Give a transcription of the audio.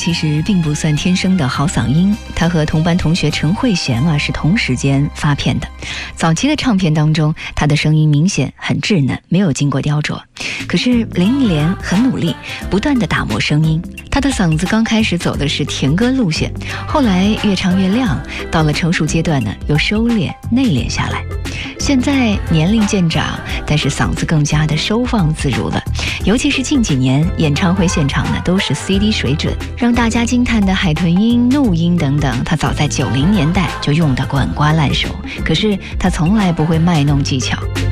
其实并不算天生的好嗓音，他和同班同学陈慧娴是同时间发片的。早期的唱片当中，他的声音明显很稚嫩，没有经过雕琢。可是林忆莲很努力，不断地打磨声音。他的嗓子刚开始走的是甜歌路线，后来越唱越亮，到了成熟阶段呢，又收敛内敛下来。现在年龄渐长，但是嗓子更加的收放自如了。尤其是近几年演唱会现场呢，都是 CD 水准，让大家惊叹的海豚音、怒音等等，他早在90年代就用得滚瓜烂熟。可是他从来不会卖弄技巧。